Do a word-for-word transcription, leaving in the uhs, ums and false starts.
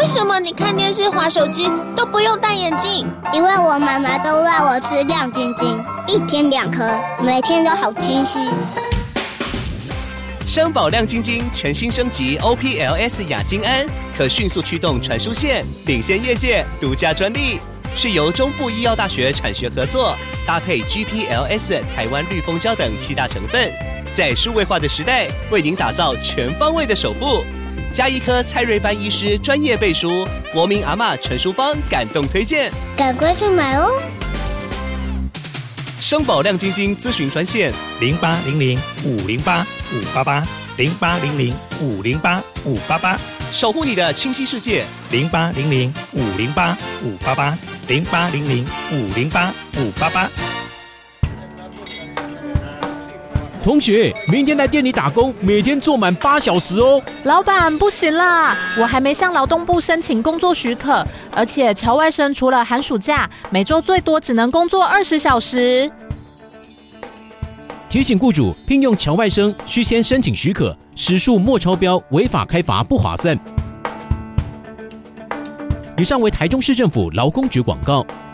什么你看电视、滑手机都不用戴眼镜？ 因为我妈妈都让我吃亮晶晶，一天两颗，每天都好清晰。 商宝亮晶晶全新升级 O P L S 亚精胺，可迅速驱动传输线，领先业界，独家专利，是由中部医药大学产学合作，搭配 G P L S、台湾绿蜂胶等七大成分，在数位化的时代，为您打造全方位的守护。加一颗蔡瑞班医师专业背书，国民阿嬷陈淑芳感动推荐， 赶快去买哦！ 商宝亮晶晶咨询专线零八零零五零八五八八零八零零五零八五八八， 守护你的清晰世界零八零零五零八五八八零八零零五零八五八八。 同学，明天来店里打工，每天做满八小时哦。 老板，不行啦，我还没向劳动部申请工作许可，而且侨外生除了寒暑假，每周最多只能工作二十小时。 提醒雇主，聘用侨外生需先申请许可，时数莫超标，违法开罚不划算。以上为台中市政府劳工局广告。